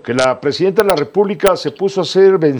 que la presidenta de la República se puso a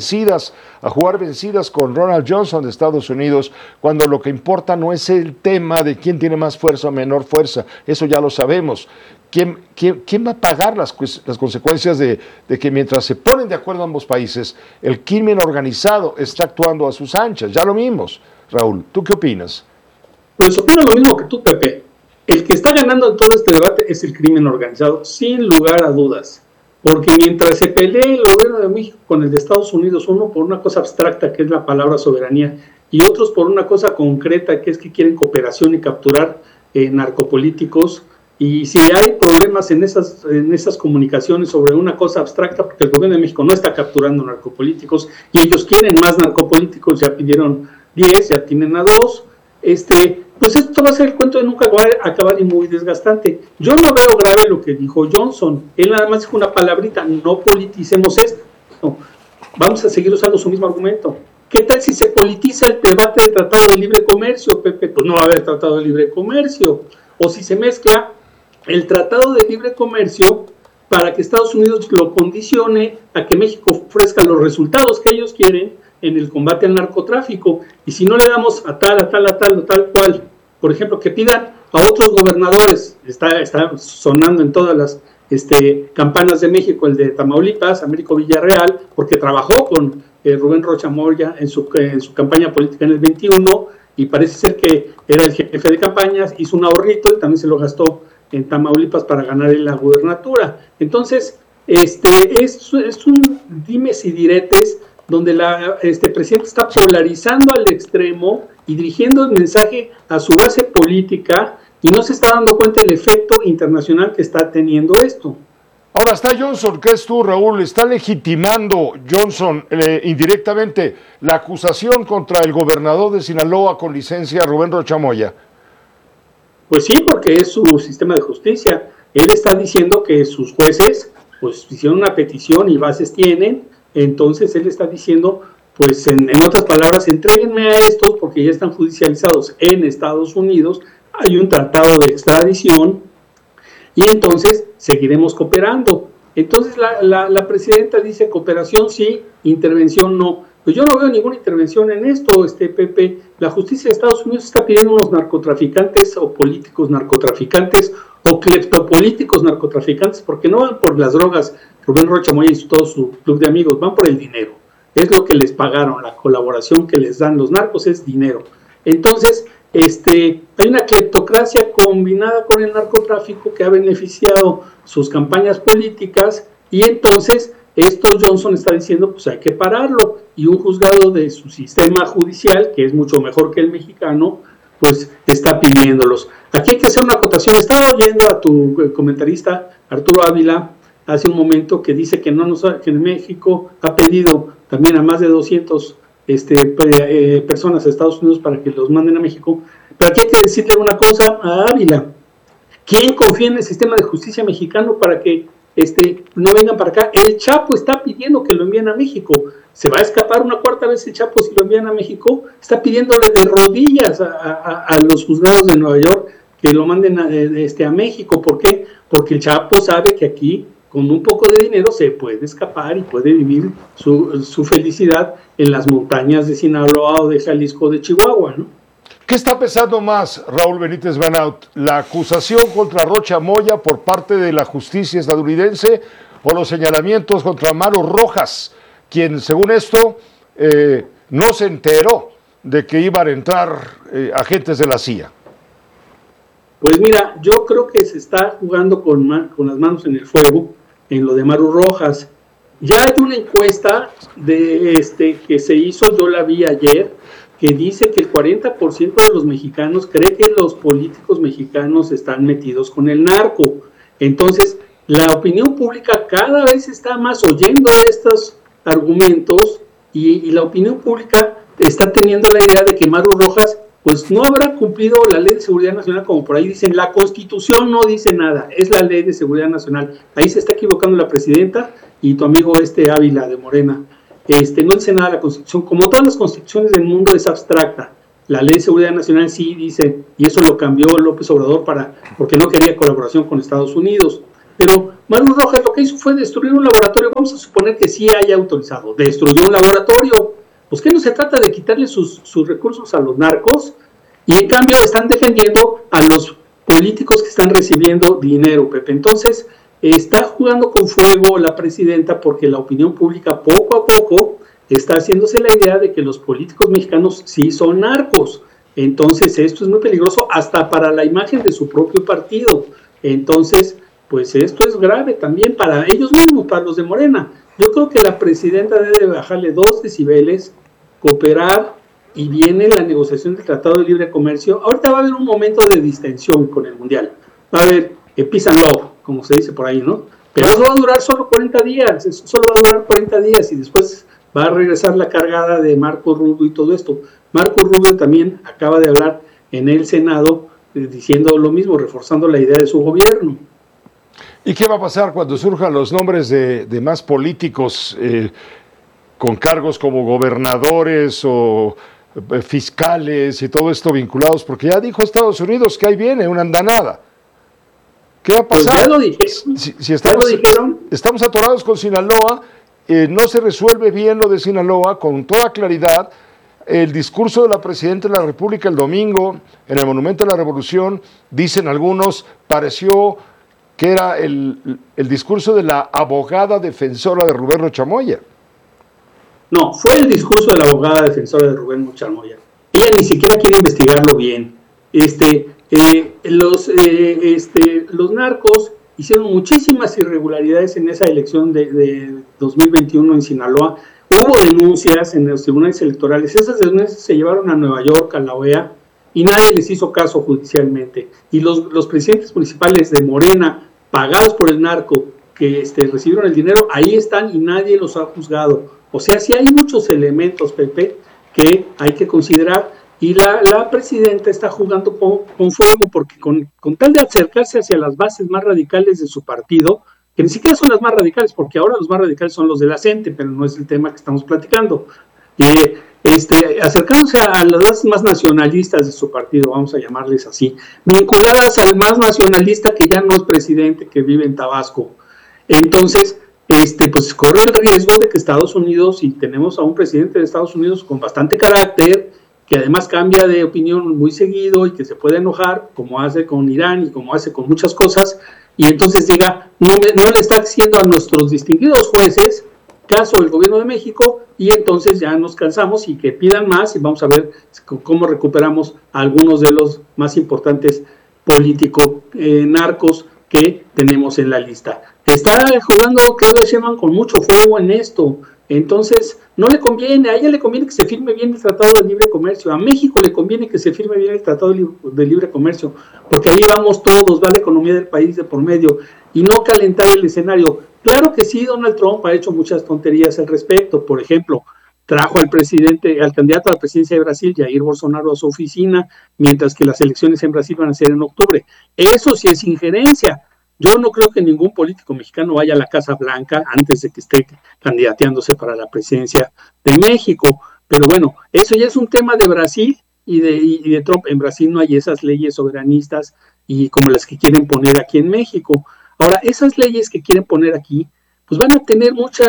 jugar vencidas con Ronald Johnson de Estados Unidos, cuando lo que importa no es el tema de quién tiene más fuerza o menor fuerza, eso ya lo sabemos. ¿Quién va a pagar las consecuencias de que mientras se ponen de acuerdo ambos países, el crimen organizado está actuando a sus anchas? Ya lo vimos. Raúl, ¿tú qué opinas? Pues opino lo mismo que tú, Pepe. El que está ganando en todo este debate es el crimen organizado, sin lugar a dudas. Porque mientras se pelee el gobierno de México con el de Estados Unidos, uno por una cosa abstracta que es la palabra soberanía, y otros por una cosa concreta que es que quieren cooperación y capturar narcopolíticos, y si hay problemas en esas comunicaciones sobre una cosa abstracta, porque el gobierno de México no está capturando narcopolíticos, y ellos quieren más narcopolíticos, ya pidieron 10, ya tienen a 2, pues esto va a ser el cuento de nunca acabar y muy desgastante. Yo no veo grave lo que dijo Johnson, él nada más dijo una palabrita: no politicemos esto. No, vamos a seguir usando su mismo argumento. ¿Qué tal si se politiza el debate del Tratado de Libre Comercio, Pepe? Pues no va a haber Tratado de Libre Comercio. O si se mezcla el Tratado de Libre Comercio para que Estados Unidos lo condicione a que México ofrezca los resultados que ellos quieren en el combate al narcotráfico, y si no le damos a tal cual, por ejemplo, que pidan a otros gobernadores, está sonando en todas las campanas de México el de Tamaulipas, Américo Villarreal, porque trabajó con Rubén Rocha Moya en su campaña política en el 21, y parece ser que era el jefe de campañas, hizo un ahorrito y también se lo gastó en Tamaulipas para ganar la gubernatura. Entonces, es un dimes y diretes donde el presidente está polarizando al extremo y dirigiendo el mensaje a su base política, y no se está dando cuenta del efecto internacional que está teniendo esto. Ahora está Johnson, ¿qué es tú, Raúl? ¿Está legitimando Johnson indirectamente la acusación contra el gobernador de Sinaloa con licencia, Rubén Rocha Moya? Pues sí, porque es su sistema de justicia. Él está diciendo que sus jueces pues hicieron una petición y bases tienen. Entonces él está diciendo, pues en otras palabras, entréguenme a estos porque ya están judicializados en Estados Unidos, hay un tratado de extradición y entonces seguiremos cooperando. Entonces la presidenta dice cooperación sí, intervención no. Pues yo no veo ninguna intervención en esto, Pepe. La justicia de Estados Unidos está pidiendo unos narcotraficantes o políticos narcotraficantes o cleptopolíticos narcotraficantes, porque no van por las drogas, Rubén Rocha Moya y todo su club de amigos, van por el dinero. Es lo que les pagaron, la colaboración que les dan los narcos es dinero. Entonces, hay una cleptocracia combinada con el narcotráfico que ha beneficiado sus campañas políticas, y entonces Johnson está diciendo, pues hay que pararlo, y un juzgado de su sistema judicial, que es mucho mejor que el mexicano, pues está pidiéndolos. Aquí hay que hacer una acotación. Estaba oyendo a tu comentarista Arturo Ávila hace un momento que dice que que en México ha pedido también a más de 200 personas a Estados Unidos para que los manden a México. Pero aquí hay que decirle una cosa a Ávila: ¿quién confía en el sistema de justicia mexicano para que no vengan para acá? El Chapo está pidiendo que lo envíen a México. ¿Se va a escapar una cuarta vez el Chapo si lo envían a México? Está pidiéndole de rodillas a los juzgados de Nueva York que lo manden a México. ¿Por qué? Porque el Chapo sabe que aquí con un poco de dinero se puede escapar y puede vivir su felicidad en las montañas de Sinaloa o de Jalisco o de Chihuahua, ¿no? ¿Qué está pesando más, Raúl Benítez Banaut? ¿La acusación contra Rocha Moya por parte de la justicia estadounidense o los señalamientos contra Maru Rojas, quien, según esto, no se enteró de que iban a entrar agentes de la CIA? Pues mira, yo creo que se está jugando con las manos en el fuego en lo de Maru Rojas. Ya hay una encuesta que se hizo, yo la vi ayer, que dice que el 40% de los mexicanos cree que los políticos mexicanos están metidos con el narco. Entonces, la opinión pública cada vez está más oyendo estos argumentos, y la opinión pública está teniendo la idea de que Maru Rojas pues no habrá cumplido la Ley de Seguridad Nacional, como por ahí dicen. La Constitución no dice nada, es la Ley de Seguridad Nacional. Ahí se está equivocando la presidenta y tu amigo Ávila de Morena. No dice nada la Constitución. Como todas las constituciones del mundo, es abstracta. La Ley de Seguridad Nacional sí dice, y eso lo cambió López Obrador porque no quería colaboración con Estados Unidos. Pero Maru Rojas lo que hizo fue destruir un laboratorio. Vamos a suponer que sí haya autorizado. Destruyó un laboratorio. Pues que no se trata de quitarle sus recursos a los narcos, y en cambio están defendiendo a los políticos que están recibiendo dinero, Pepe. Entonces, está jugando con fuego la presidenta, porque la opinión pública poco a poco está haciéndose la idea de que los políticos mexicanos sí son narcos. Entonces, esto es muy peligroso hasta para la imagen de su propio partido. Entonces, pues esto es grave también para ellos mismos, para los de Morena. Yo creo que la presidenta debe bajarle 2 decibeles, cooperar, y viene la negociación del Tratado de Libre Comercio. Ahorita va a haber un momento de distensión con el Mundial. Va a haber peace and love, como se dice por ahí, ¿no? Pero eso va a durar solo 40 días, eso solo va a durar 40 días y después va a regresar la cargada de Marco Rubio y todo esto. Marco Rubio también acaba de hablar en el Senado diciendo lo mismo, reforzando la idea de su gobierno. ¿Y qué va a pasar cuando surjan los nombres de más políticos con cargos como gobernadores o fiscales y todo esto vinculados? Porque ya dijo Estados Unidos que ahí viene una andanada. ¿Qué va a pasar? Pues ya lo dijeron. Si estamos atorados con Sinaloa, no se resuelve bien lo de Sinaloa con toda claridad. El discurso de la Presidenta de la República el domingo en el Monumento a la Revolución, dicen algunos, pareció que era el discurso de la abogada defensora de Rubén Rocha Moya. No, fue el discurso de la abogada defensora de Rubén Rocha Moya. Ella ni siquiera quiere investigarlo bien. Los narcos hicieron muchísimas irregularidades en esa elección de 2021 en Sinaloa. Hubo denuncias en los tribunales electorales. Esas denuncias se llevaron a Nueva York, a la OEA, y nadie les hizo caso judicialmente. Y los presidentes municipales de Morena, pagados por el narco, que recibieron el dinero, ahí están y nadie los ha juzgado. O sea, sí hay muchos elementos, Pepe, que hay que considerar, y la presidenta está jugando con fuego, porque con tal de acercarse hacia las bases más radicales de su partido, que ni siquiera son las más radicales, porque ahora los más radicales son los de la CENTE, pero no es el tema que estamos platicando, acercándose a las bases más nacionalistas de su partido, vamos a llamarles así, vinculadas al más nacionalista que ya no es presidente, que vive en Tabasco. Entonces, pues corre el riesgo de que Estados Unidos, y tenemos a un presidente de Estados Unidos con bastante carácter, que además cambia de opinión muy seguido y que se puede enojar, como hace con Irán y como hace con muchas cosas, y entonces diga, no le está haciendo a nuestros distinguidos jueces caso el gobierno de México, y entonces ya nos cansamos y que pidan más, y vamos a ver cómo recuperamos a algunos de los más importantes políticos narcos que tenemos en la lista. Está jugando Claudia Sheinbaum con mucho fuego en esto, entonces no le conviene, a ella le conviene que se firme bien el Tratado de Libre Comercio, a México le conviene que se firme bien el Tratado de Libre Comercio, porque ahí vamos todos, va la economía del país de por medio, y no calentar el escenario. Claro que sí, Donald Trump ha hecho muchas tonterías al respecto. Por ejemplo, trajo al candidato a la presidencia de Brasil, Jair Bolsonaro, a su oficina, mientras que las elecciones en Brasil van a ser en octubre. Eso sí es injerencia. Yo no creo que ningún político mexicano vaya a la Casa Blanca antes de que esté candidateándose para la presidencia de México. Pero bueno, eso ya es un tema de Brasil y de Trump. En Brasil no hay esas leyes soberanistas y como las que quieren poner aquí en México. Ahora, esas leyes que quieren poner aquí, pues van a tener muchos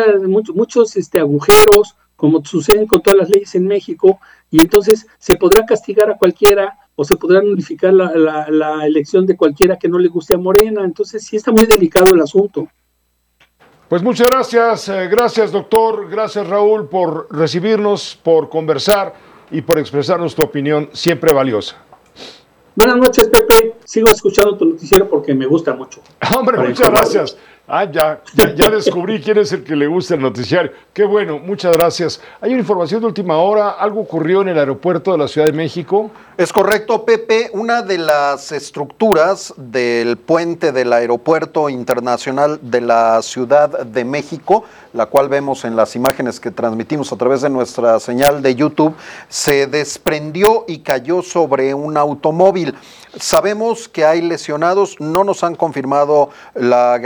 agujeros, como suceden con todas las leyes en México, y entonces se podrá castigar a cualquiera o se podrá nulificar la elección de cualquiera que no le guste a Morena. Entonces sí está muy delicado el asunto. Pues muchas gracias doctor, gracias Raúl por recibirnos, por conversar y por expresarnos tu opinión siempre valiosa. Buenas noches, Pepe. Sigo escuchando tu noticiero porque me gusta mucho. Hombre, muchas gracias. Ya descubrí quién es el que le gusta el noticiario. Qué bueno, muchas gracias. Hay una información de última hora. ¿Algo ocurrió en el aeropuerto de la Ciudad de México? Es correcto, Pepe. Una de las estructuras del puente del Aeropuerto Internacional de la Ciudad de México, la cual vemos en las imágenes que transmitimos a través de nuestra señal de YouTube, se desprendió y cayó sobre un automóvil. Sabemos que hay lesionados, no nos han confirmado la gravedad.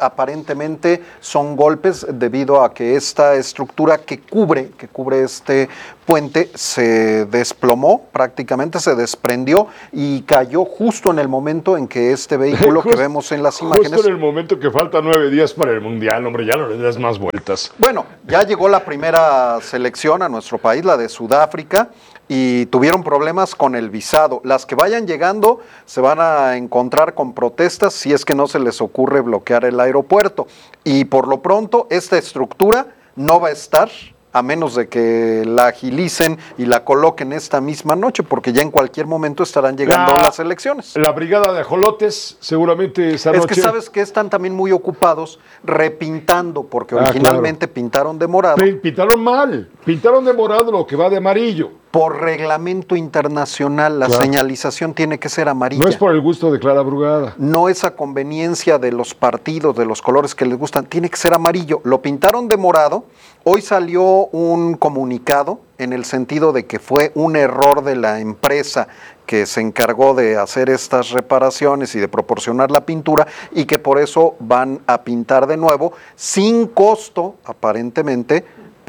aparentemente son golpes debido a que esta estructura que cubre este puente se desplomó, prácticamente se desprendió y cayó justo en el momento en que este vehículo que vemos en las imágenes... Justo en el momento que faltan 9 días para el Mundial, hombre, ya no le das más vueltas. Bueno, ya llegó la primera selección a nuestro país, la de Sudáfrica, y tuvieron problemas con el visado. Las que vayan llegando se van a encontrar con protestas si es que no se les ocurre bloquear el aeropuerto. Y por lo pronto, esta estructura no va a estar, a menos de que la agilicen y la coloquen esta misma noche, porque ya en cualquier momento estarán llegando las elecciones. La brigada de ajolotes seguramente esa noche... Es que sabes que están también muy ocupados repintando, porque originalmente pintaron de morado. Pintaron mal, pintaron de morado lo que va de amarillo. Por reglamento internacional, la señalización tiene que ser amarilla. No es por el gusto de Clara Brugada. No es a conveniencia de los partidos, de los colores que les gustan, tiene que ser amarillo. Lo pintaron de morado. Hoy salió un comunicado en el sentido de que fue un error de la empresa que se encargó de hacer estas reparaciones y de proporcionar la pintura y que por eso van a pintar de nuevo sin costo, aparentemente,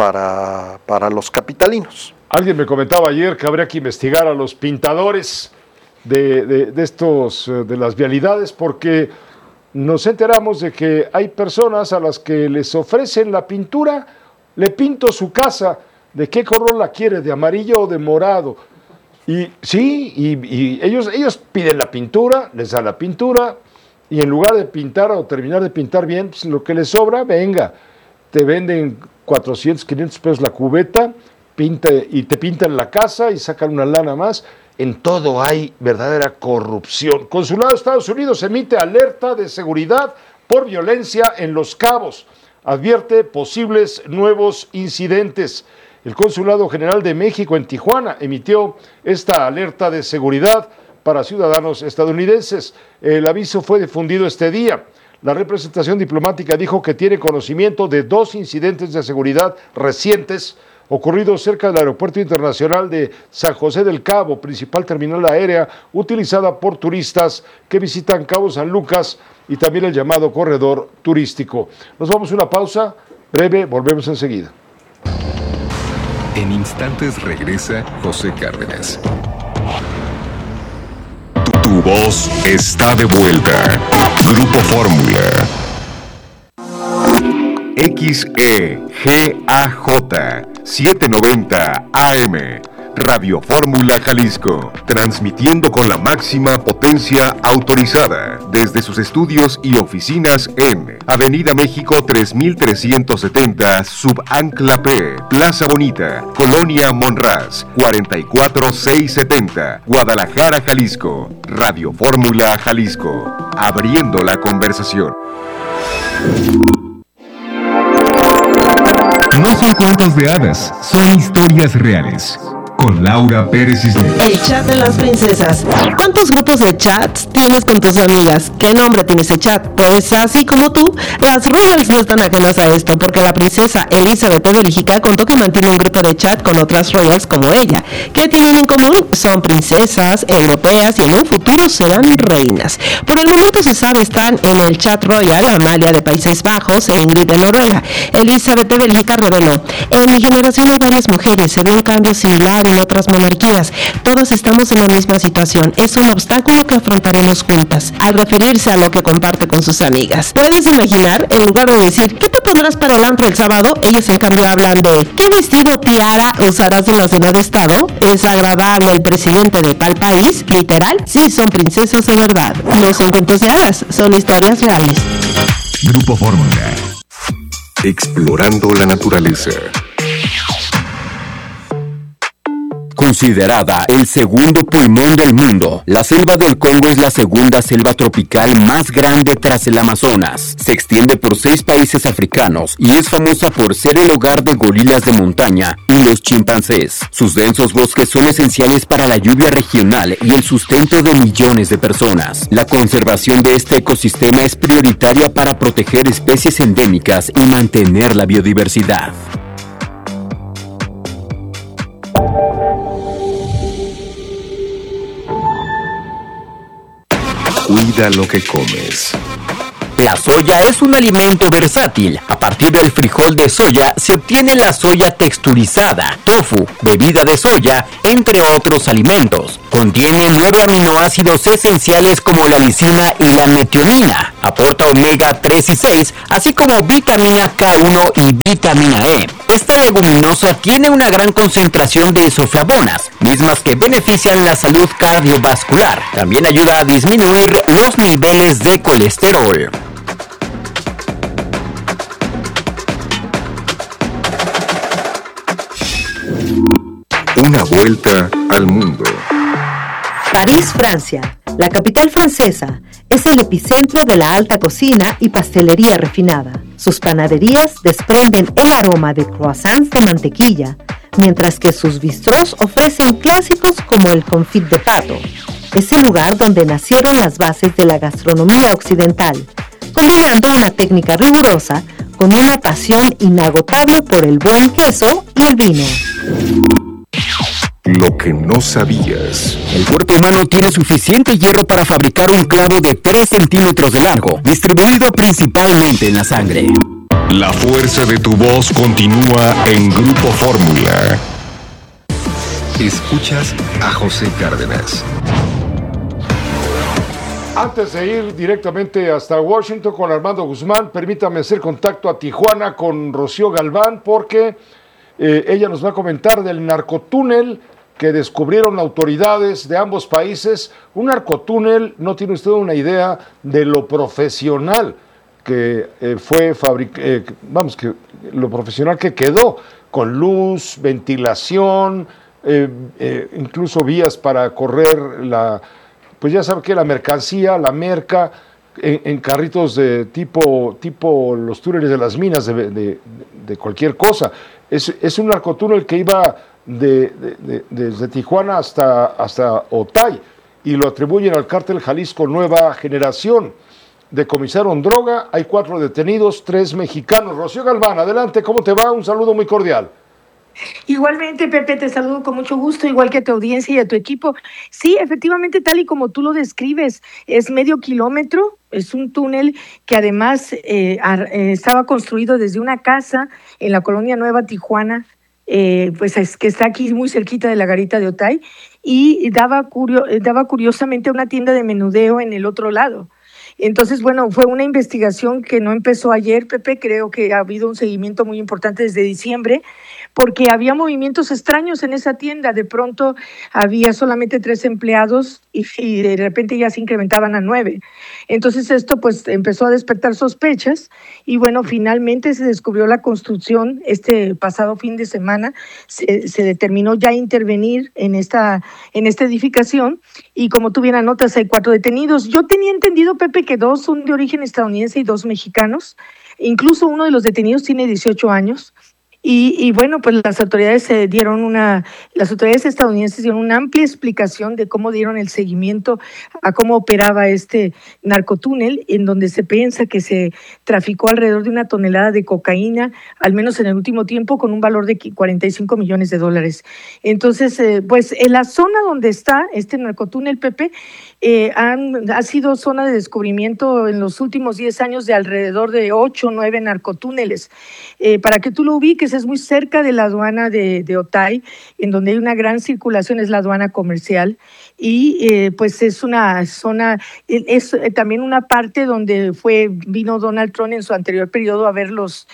para los capitalinos. Alguien me comentaba ayer que habría que investigar a los pintadores de las vialidades, porque nos enteramos de que hay personas a las que les ofrecen la pintura, le pinto su casa, ¿de qué color la quiere? ¿De amarillo o de morado? Y sí, y ellos piden la pintura, les da la pintura, y en lugar de pintar o terminar de pintar bien, pues lo que les sobra, venga, te venden 400, 500 pesos la cubeta, y te pintan la casa y sacan una lana más. En todo hay verdadera corrupción. Consulado de Estados Unidos emite alerta de seguridad por violencia en Los Cabos. Advierte posibles nuevos incidentes. El Consulado General de México en Tijuana emitió esta alerta de seguridad para ciudadanos estadounidenses. El aviso fue difundido este día. La representación diplomática dijo que tiene conocimiento de 2 incidentes de seguridad recientes ocurridos cerca del Aeropuerto Internacional de San José del Cabo, principal terminal aérea utilizada por turistas que visitan Cabo San Lucas y también el llamado corredor turístico. Nos vamos a una pausa breve, volvemos enseguida. En instantes regresa José Cárdenas. Tu voz está de vuelta. Grupo Fórmula. XEGAJ 790 AM, Radio Fórmula Jalisco, transmitiendo con la máxima potencia autorizada desde sus estudios y oficinas en Avenida México 3370, Subancla P, Plaza Bonita, Colonia Monraz, 44670, Guadalajara, Jalisco. Radio Fórmula Jalisco, abriendo la conversación. No son cuentos de hadas, son historias reales. Con Laura Pérez Cisneros. El chat de las princesas. ¿Cuántos grupos de chats tienes con tus amigas? ¿Qué nombre tiene ese chat? Pues así como tú, las royals no están ajenas a esto, porque la princesa Elizabeth de Bélgica contó que mantiene un grupo de chat con otras royals como ella. ¿Qué tienen en común? Son princesas europeas y en un futuro serán reinas. Por el momento se sabe están en el chat royal Amalia de Países Bajos e Ingrid de Noruega. Elizabeth de Bélgica reveló: en mi generación hay varias mujeres, se ve un cambio similar en otras monarquías. Todos estamos en la misma situación. Es un obstáculo que afrontaremos juntas. Al referirse a lo que comparte con sus amigas. ¿Puedes imaginar? En lugar de decir ¿qué te pondrás para el antro el sábado? Ellos en cambio hablan de ¿qué vestido tiara usarás en la cena de estado? ¿Es agradable el presidente de tal país? Literal, sí, son princesas de verdad. No son cuentos de hadas, son historias reales. Grupo Fórmula. Explorando la naturaleza. Considerada el segundo pulmón del mundo, la selva del Congo es la segunda selva tropical más grande tras el Amazonas. Se extiende por 6 países africanos y es famosa por ser el hogar de gorilas de montaña y los chimpancés. Sus densos bosques son esenciales para la lluvia regional y el sustento de millones de personas. La conservación de este ecosistema es prioritaria para proteger especies endémicas y mantener la biodiversidad. Cuida lo que comes. La soya es un alimento versátil. A partir del frijol de soya se obtiene la soya texturizada, tofu, bebida de soya, entre otros alimentos. Contiene 9 aminoácidos esenciales como la lisina y la metionina. Aporta omega 3 y 6, así como vitamina K1 y vitamina E. Esta leguminosa tiene una gran concentración de isoflavonas, mismas que benefician la salud cardiovascular. También ayuda a disminuir los niveles de colesterol. Una vuelta al mundo. París, Francia. La capital francesa es el epicentro de la alta cocina y pastelería refinada. Sus panaderías desprenden el aroma de croissants de mantequilla, mientras que sus bistrós ofrecen clásicos como el confit de pato. Es el lugar donde nacieron las bases de la gastronomía occidental, combinando una técnica rigurosa con una pasión inagotable por el buen queso y el vino. Lo que no sabías. El cuerpo humano tiene suficiente hierro para fabricar un clavo de 3 centímetros de largo, distribuido principalmente en la sangre. La fuerza de tu voz continúa en Grupo Fórmula. Escuchas a José Cárdenas. Antes de ir directamente hasta Washington con Armando Guzmán, permítame hacer contacto a Tijuana con Rocío Galván, porque ella nos va a comentar del narcotúnel que descubrieron autoridades de ambos países. Un narcotúnel, no tiene usted una idea de lo profesional que que lo profesional que quedó, con luz, ventilación, incluso vías para correr pues ya sabe que la mercancía, la merca, en carritos de tipo los túneles de las minas de cualquier cosa. Es un narcotúnel que iba desde Tijuana hasta Otay, y lo atribuyen al cártel Jalisco Nueva Generación. Decomisaron droga, hay 4 detenidos, 3 mexicanos. Rocío Galván, adelante, ¿cómo te va? Un saludo muy cordial. Igualmente, Pepe, te saludo con mucho gusto, igual que a tu audiencia y a tu equipo. Sí, efectivamente, tal y como tú lo describes, es medio kilómetro, es un túnel que además estaba construido desde una casa en la colonia Nueva Tijuana, pues es que está aquí muy cerquita de la garita de Otay, y daba curiosamente una tienda de menudeo en el otro lado. Entonces, bueno, fue una investigación que no empezó ayer, Pepe, creo que ha habido un seguimiento muy importante desde diciembre, porque había movimientos extraños en esa tienda. De pronto había solamente 3 empleados y de repente ya se incrementaban a 9. Entonces esto pues empezó a despertar sospechas y bueno, finalmente se descubrió la construcción este pasado fin de semana. Se determinó ya intervenir en esta edificación y como tú bien anotas, hay 4 detenidos. Yo tenía entendido, Pepe, que 2 son de origen estadounidense y 2 mexicanos. Incluso uno de los detenidos tiene 18 años. Y bueno, pues las autoridades estadounidenses dieron una amplia explicación de cómo dieron el seguimiento a cómo operaba este narcotúnel, en donde se piensa que se traficó alrededor de 1 tonelada de cocaína, al menos en el último tiempo, con un valor de $45 millones. Entonces, pues en la zona donde está este narcotúnel, Pepe, ha sido zona de descubrimiento en los últimos 10 años de alrededor de 8 o 9 narcotúneles. Para que tú lo ubiques, es muy cerca de la aduana de Otay, en donde hay una gran circulación, es la aduana comercial, y pues es una zona, es también una parte donde vino Donald Trump en su anterior periodo a ver los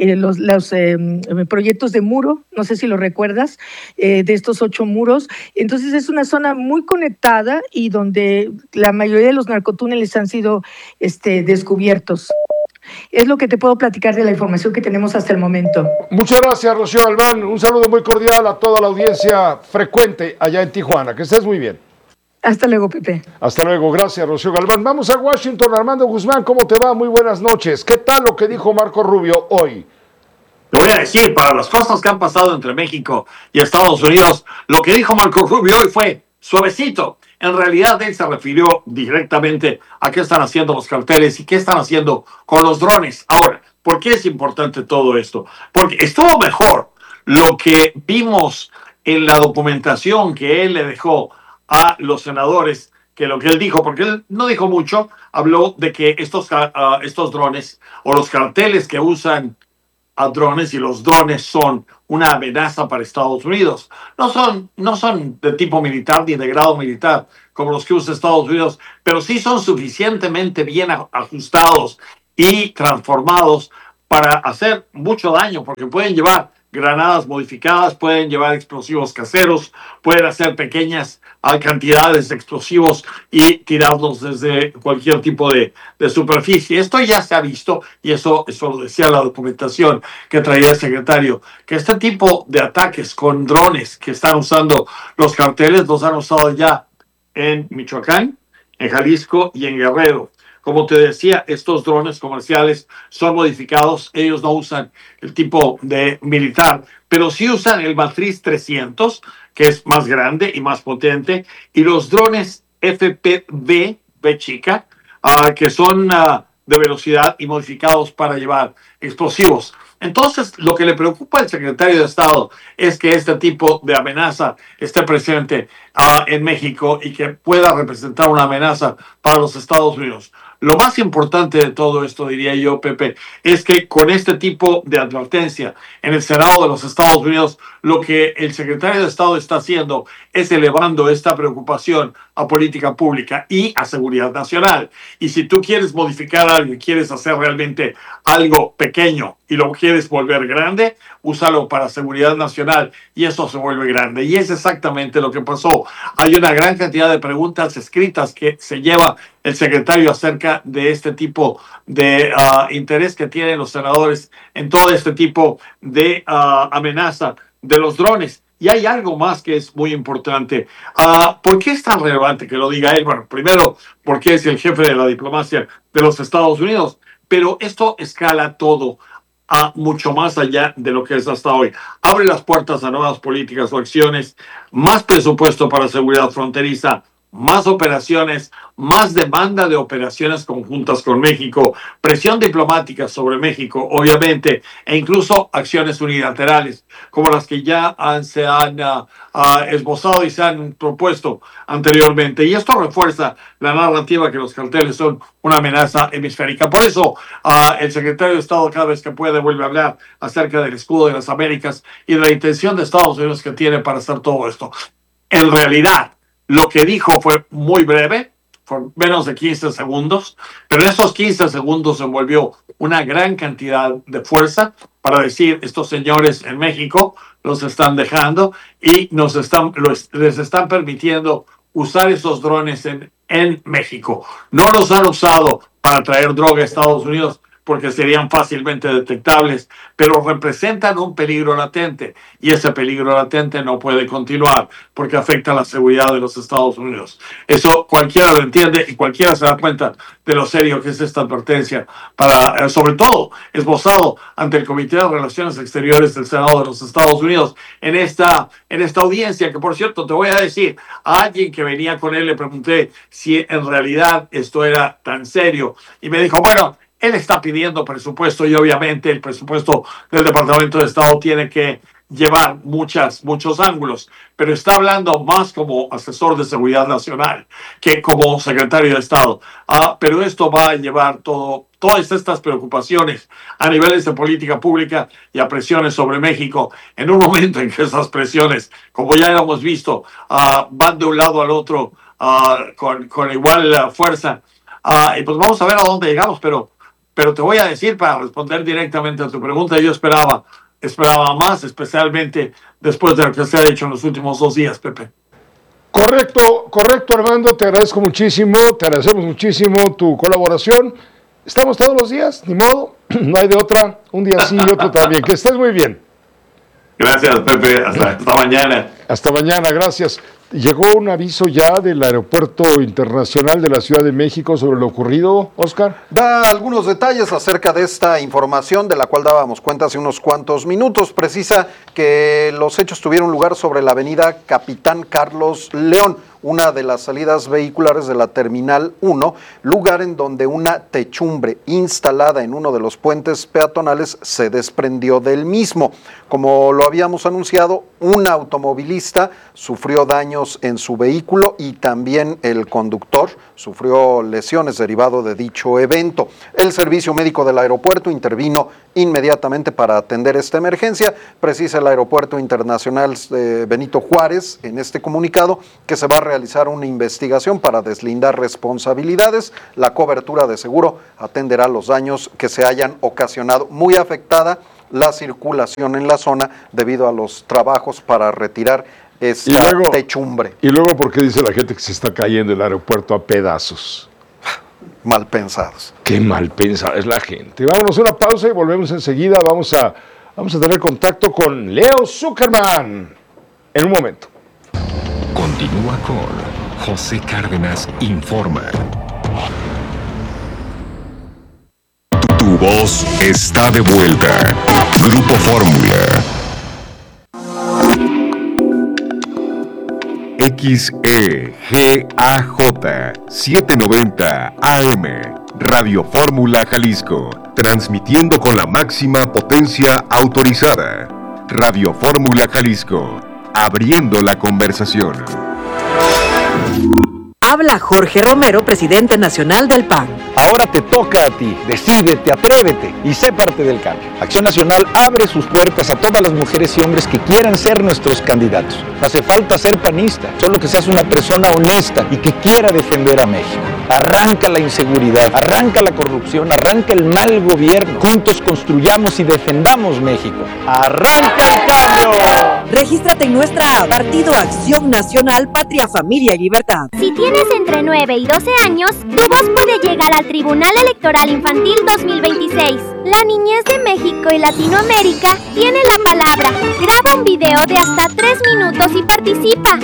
proyectos de muro, no sé si lo recuerdas, de estos 8 muros. Entonces es una zona muy conectada y donde la mayoría de los narcotúneles han sido descubiertos. Es lo que te puedo platicar de la información que tenemos hasta el momento. Muchas gracias, Rocío Galván. Un saludo muy cordial a toda la audiencia frecuente allá en Tijuana. Que estés muy bien. Hasta luego, Pepe. Hasta luego. Gracias, Rocío Galván. Vamos a Washington. Armando Guzmán, ¿cómo te va? Muy buenas noches. ¿Qué tal lo que dijo Marco Rubio hoy? Te voy a decir, para las cosas que han pasado entre México y Estados Unidos, lo que dijo Marco Rubio hoy fue suavecito. En realidad, él se refirió directamente a qué están haciendo los carteles y qué están haciendo con los drones. Ahora, ¿por qué es importante todo esto? Porque estuvo mejor lo que vimos en la documentación que él le dejó a los senadores que lo que él dijo, porque él no dijo mucho, habló de que estos drones o los carteles que usan a drones, y los drones son una amenaza para Estados Unidos. No son de tipo militar ni de grado militar como los que usa Estados Unidos, pero sí son suficientemente bien ajustados y transformados para hacer mucho daño, porque pueden llevar granadas modificadas, pueden llevar explosivos caseros, pueden hacer pequeñas cantidades de explosivos y tirarlos desde cualquier tipo de superficie. Esto ya se ha visto, y eso lo decía la documentación que traía el secretario, que este tipo de ataques con drones que están usando los carteles los han usado ya en Michoacán, en Jalisco y en Guerrero. Como te decía, estos drones comerciales son modificados, ellos no usan el tipo de militar, pero sí usan el Matriz 300, que es más grande y más potente, y los drones FPV, B chica, que son de velocidad y modificados para llevar explosivos. Entonces, lo que le preocupa al secretario de Estado es que este tipo de amenaza esté presente en México y que pueda representar una amenaza para los Estados Unidos. Lo más importante de todo esto, diría yo, Pepe, es que con este tipo de advertencia en el Senado de los Estados Unidos, lo que el secretario de Estado está haciendo es elevando esta preocupación a política pública y a seguridad nacional. Y si tú quieres modificar algo y quieres hacer realmente algo pequeño y lo quieres volver grande, úsalo para seguridad nacional y eso se vuelve grande. Y es exactamente lo que pasó. Hay una gran cantidad de preguntas escritas que se lleva el secretario acerca de este tipo de interés que tienen los senadores en todo este tipo de amenaza de los drones. Y hay algo más que es muy importante. ¿Por qué es tan relevante que lo diga él? Bueno, primero, porque es el jefe de la diplomacia de los Estados Unidos, pero esto escala todo a mucho más allá de lo que es hasta hoy. Abre las puertas a nuevas políticas o acciones, más presupuesto para seguridad fronteriza, más operaciones, más demanda de operaciones conjuntas con México, presión diplomática sobre México, obviamente, e incluso acciones unilaterales, como las que ya se han esbozado y se han propuesto anteriormente. Y esto refuerza la narrativa que los carteles son una amenaza hemisférica. Por eso, el secretario de Estado, cada vez que puede, vuelve a hablar acerca del escudo de las Américas y de la intención de Estados Unidos que tiene para hacer todo esto. En realidad, lo que dijo fue muy breve, por menos de 15 segundos, pero en esos 15 segundos envolvió una gran cantidad de fuerza para decir, estos señores en México los están dejando y les están permitiendo usar esos drones en México. No los han usado para traer droga a Estados Unidos, porque serían fácilmente detectables, pero representan un peligro latente, y ese peligro latente no puede continuar porque afecta a la seguridad de los Estados Unidos. Eso cualquiera lo entiende y cualquiera se da cuenta de lo serio que es esta advertencia, sobre todo esbozado ante el Comité de Relaciones Exteriores del Senado de los Estados Unidos en esta audiencia, que por cierto te voy a decir, a alguien que venía con él le pregunté si en realidad esto era tan serio, y me dijo, bueno, él está pidiendo presupuesto y obviamente el presupuesto del Departamento de Estado tiene que llevar muchos ángulos, pero está hablando más como asesor de seguridad nacional que como secretario de Estado. Pero esto va a llevar todas estas preocupaciones a niveles de política pública y a presiones sobre México en un momento en que esas presiones, como ya hemos visto, van de un lado al otro con igual fuerza. Y pues vamos a ver a dónde llegamos, pero te voy a decir, para responder directamente a tu pregunta, yo esperaba más, especialmente después de lo que se ha hecho en los últimos 2 días, Pepe. Correcto, Armando, te agradezco muchísimo, te agradecemos muchísimo tu colaboración. Estamos todos los días, ni modo, no hay de otra, un día sí y otro también. Que estés muy bien. Gracias, Pepe, hasta mañana. Hasta mañana, gracias. ¿Llegó un aviso ya del Aeropuerto Internacional de la Ciudad de México sobre lo ocurrido, Oscar? Da algunos detalles acerca de esta información de la cual dábamos cuenta hace unos cuantos minutos. Precisa que los hechos tuvieron lugar sobre la avenida Capitán Carlos León, una de las salidas vehiculares de la Terminal 1, lugar en donde una techumbre instalada en uno de los puentes peatonales se desprendió del mismo. Como lo habíamos anunciado, un automovilista sufrió daños en su vehículo y también el conductor sufrió lesiones derivado de dicho evento. El servicio médico del aeropuerto intervino inmediatamente para atender esta emergencia. Precisa el Aeropuerto Internacional Benito Juárez en este comunicado que se va a realizar una investigación para deslindar responsabilidades. La cobertura de seguro atenderá los daños que se hayan ocasionado. Muy afectada la circulación en la zona debido a los trabajos para retirar esta techumbre. Y luego, ¿por qué dice la gente que se está cayendo el aeropuerto a pedazos? Mal pensados. Qué mal pensada es la gente. Vámonos a una pausa y volvemos enseguida. Vamos a tener contacto con Leo Zuckerman en un momento. Continúa con José Cárdenas Informa. Tu voz está de vuelta. Grupo Fórmula. XEGAJ 790 AM. Radio Fórmula Jalisco. Transmitiendo con la máxima potencia autorizada. Radio Fórmula Jalisco. Abriendo la conversación. Habla Jorge Romero, presidente nacional del PAN. Ahora te toca a ti. Decídete, atrévete y sé parte del cambio. Acción Nacional abre sus puertas a todas las mujeres y hombres que quieran ser nuestros candidatos. No hace falta ser panista, solo que seas una persona honesta y que quiera defender a México. Arranca la inseguridad, arranca la corrupción, arranca el mal gobierno. Juntos construyamos y defendamos México. ¡Arranca el cambio! Regístrate en nuestra app, Partido Acción Nacional, Patria, Familia y Libertad. Si tienes entre 9 y 12 años, tu voz puede llegar al Tribunal Electoral Infantil 2026. La niñez de México y Latinoamérica tiene la palabra. Graba un video de hasta 3 minutos y participa.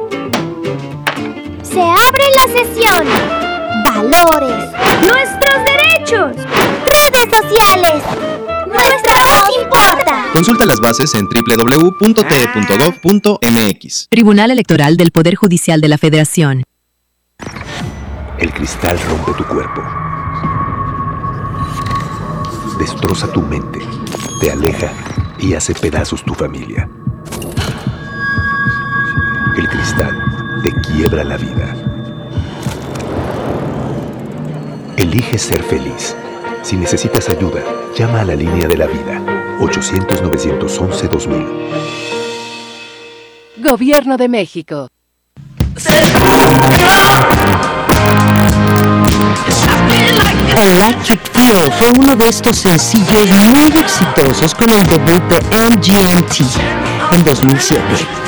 Se abre la sesión. Valores. Nuestros derechos. Redes sociales. Nuestra voz importa. Consulta las bases en www.te.gov.mx. Tribunal Electoral del Poder Judicial de la Federación. El cristal rompe tu cuerpo. Destroza tu mente, te aleja y hace pedazos tu familia. El cristal te quiebra la vida. Elige ser feliz. Si necesitas ayuda, llama a la línea de la vida, 800-911-2000. Gobierno de México. Electric Feel fue uno de estos sencillos muy exitosos con el debut de MGMT en 2007.